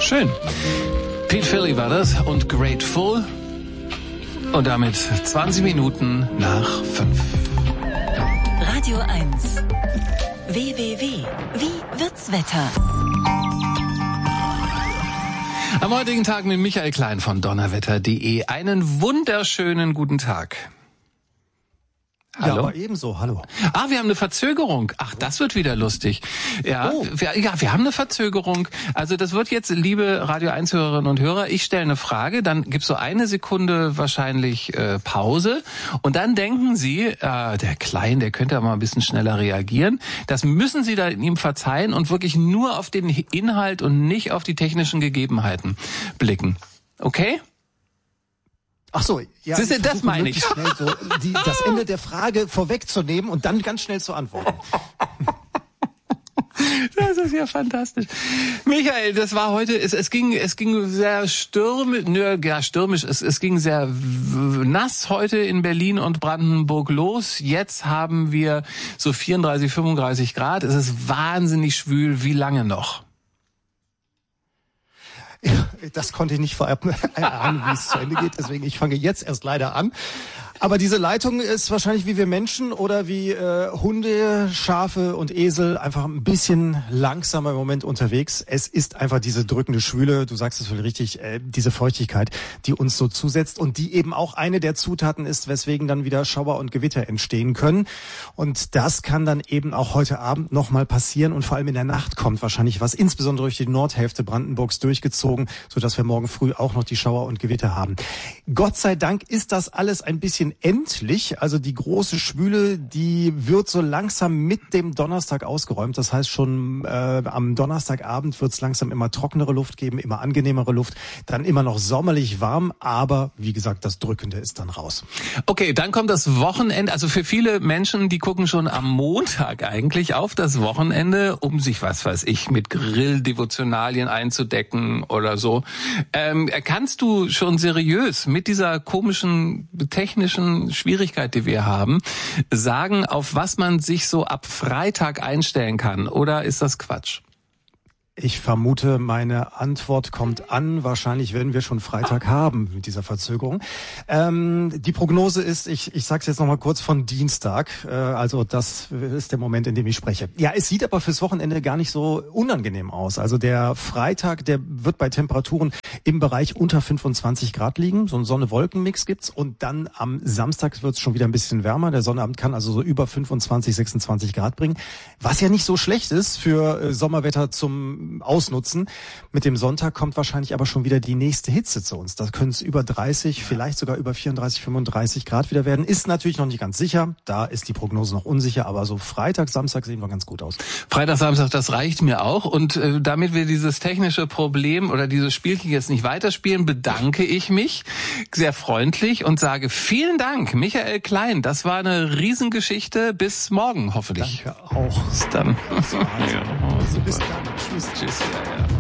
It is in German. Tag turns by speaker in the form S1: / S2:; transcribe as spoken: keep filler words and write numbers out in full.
S1: Schön. Pete Philly war das und Grateful. Und damit zwanzig Minuten nach fünf.
S2: Radio eins. W W W. Wie wird's Wetter?
S1: Am heutigen Tag mit Michael Klein von donnerwetter punkt de. Einen wunderschönen guten Tag. Hallo?
S3: Ja, aber ebenso, hallo.
S1: Ah, wir haben eine Verzögerung. Ach, das wird wieder lustig. Ja,
S3: oh.
S1: wir, ja, wir haben eine Verzögerung. Also das wird jetzt, liebe Radio eins Hörerinnen und Hörer, ich stelle eine Frage, dann gibt's so eine Sekunde wahrscheinlich äh, Pause und dann denken Sie, äh, der Klein, der könnte ja mal ein bisschen schneller reagieren. Das müssen Sie dann ihm verzeihen und wirklich nur auf den Inhalt und nicht auf die technischen Gegebenheiten blicken. Okay?
S3: Ach so, ja.
S1: Siehst du, das meine ich.
S3: Schnell so die, das Ende der Frage vorwegzunehmen und dann ganz schnell zu antworten.
S1: Das ist ja fantastisch. Michael, das war heute, es, es ging, es ging sehr stürmisch, nö, ja, stürmisch, es, es ging sehr nass heute in Berlin und Brandenburg los. Jetzt haben wir so vierunddreißig, fünfunddreißig Grad. Es ist wahnsinnig schwül. Wie lange noch?
S3: Ja, das konnte ich nicht vorab erahnen, wie es zu Ende geht. Deswegen, ich fange jetzt erst leider an. Aber diese Leitung ist wahrscheinlich wie wir Menschen oder wie äh, Hunde, Schafe und Esel einfach ein bisschen langsamer im Moment unterwegs. Es ist einfach diese drückende Schwüle, du sagst es völlig richtig, äh, diese Feuchtigkeit, die uns so zusetzt und die eben auch eine der Zutaten ist, weswegen dann wieder Schauer und Gewitter entstehen können. Und das kann dann eben auch heute Abend nochmal passieren und vor allem in der Nacht kommt wahrscheinlich was, insbesondere durch die Nordhälfte Brandenburgs durchgezogen, sodass wir morgen früh auch noch die Schauer und Gewitter haben. Gott sei Dank ist das alles ein bisschen endlich, also die große Schwüle, die wird so langsam mit dem Donnerstag ausgeräumt. Das heißt, schon äh, am Donnerstagabend wird es langsam immer trockenere Luft geben, immer angenehmere Luft, dann immer noch sommerlich warm, aber wie gesagt, das Drückende ist dann raus.
S1: Okay, dann kommt das Wochenende. Also für viele Menschen, die gucken schon am Montag eigentlich auf das Wochenende, um sich, was weiß ich, mit Grilldevotionalien einzudecken oder so. Ähm, kannst du schon seriös mit dieser komischen technischen Schwierigkeit, die wir haben, sagen, auf was man sich so ab Freitag einstellen kann? Oder ist das Quatsch?
S3: Ich vermute, meine Antwort kommt an. Wahrscheinlich werden wir schon Freitag haben mit dieser Verzögerung. Ähm, die Prognose ist, ich, ich sage es jetzt nochmal kurz, von Dienstag. Äh, also das ist der Moment, in dem ich spreche. Ja, es sieht aber fürs Wochenende gar nicht so unangenehm aus. Also der Freitag, der wird bei Temperaturen im Bereich unter fünfundzwanzig Grad liegen. So einen Sonne-Wolken-Mix gibt's. Und dann am Samstag wird es schon wieder ein bisschen wärmer. Der Sonnabend kann also so über fünfundzwanzig, sechsundzwanzig Grad bringen. Was ja nicht so schlecht ist für äh, Sommerwetter zum Ausnutzen. Mit dem Sonntag kommt wahrscheinlich aber schon wieder die nächste Hitze zu uns. Da können es über dreißig, vielleicht sogar über vierunddreißig, fünfunddreißig Grad wieder werden. Ist natürlich noch nicht ganz sicher. Da ist die Prognose noch unsicher. Aber so Freitag, Samstag sehen wir ganz gut aus.
S1: Freitag, Samstag, das reicht mir auch. Und äh, damit wir dieses technische Problem oder dieses Spielchen jetzt nicht weiterspielen, bedanke ich mich sehr freundlich und sage vielen Dank, Michael Klein. Das war eine Riesengeschichte. Bis morgen, hoffentlich.
S3: Danke auch.
S1: Bis dann.
S3: Also, also bis dann. Tschüss.
S1: Tschüss. Ja, ja.